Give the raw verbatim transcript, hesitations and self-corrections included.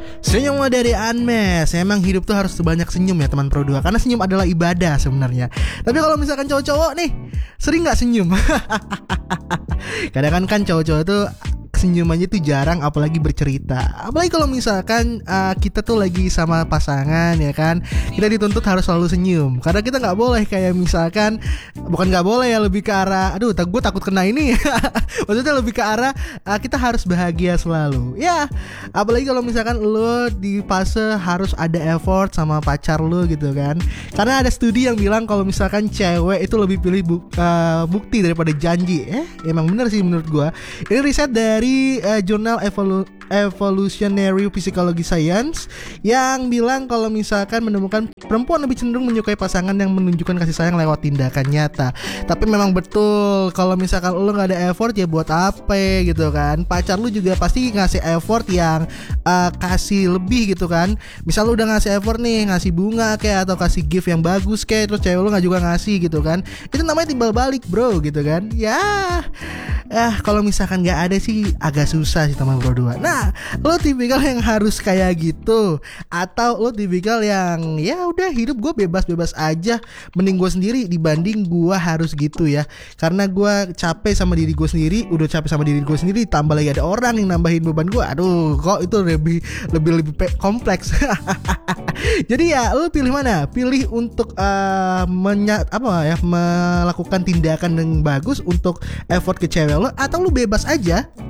Senyum dari Anmes. Emang hidup tuh harus sebanyak senyum ya teman Pro dua, karena senyum adalah ibadah sebenarnya. Tapi kalau misalkan cowok-cowok nih, sering gak senyum? Kadang kan cowok-cowok tuh senyumannya tuh jarang, apalagi bercerita. Apalagi kalau misalkan uh, kita tuh lagi sama pasangan ya kan, kita dituntut harus selalu senyum. Karena kita nggak boleh kayak misalkan, bukan nggak boleh ya, lebih ke arah, aduh tak gue takut kena ini. Maksudnya lebih ke arah uh, kita harus bahagia selalu. Ya, apalagi kalau misalkan lo di fase harus ada effort sama pacar lo gitu kan. Karena ada studi yang bilang kalau misalkan cewek itu lebih pilih bu- uh, bukti daripada janji. Eh, emang bener sih menurut gue. Ini riset dari Di uh, jurnal Evolu- Evolutionary Psychology Science yang bilang kalau misalkan menemukan perempuan lebih cenderung menyukai pasangan yang menunjukkan kasih sayang lewat tindakan nyata. Tapi memang betul, kalau misalkan lo gak ada effort ya buat apa gitu kan. Pacar lu juga pasti ngasih effort yang uh, kasih lebih gitu kan. Misal lu udah ngasih effort nih, ngasih bunga kayak atau kasih gift yang bagus kayak, terus cewek lu gak juga ngasih gitu kan, itu namanya timbal balik bro gitu kan. Ya Ah, kalau misalkan gak ada sih agak susah sih teman Pro dua. Nah, lo tipikal yang harus kayak gitu, atau lo tipikal yang ya udah hidup gue bebas-bebas aja, mending gue sendiri dibanding gue harus gitu ya. Karena gue capek sama diri gue sendiri, udah capek sama diri gue sendiri, tambah lagi ada orang yang nambahin beban gue. Aduh, kok itu lebih lebih lebih pe- kompleks. Jadi ya lo pilih mana? Pilih untuk uh, menya- apa ya melakukan tindakan yang bagus untuk effort ke cewek lo, atau lu bebas aja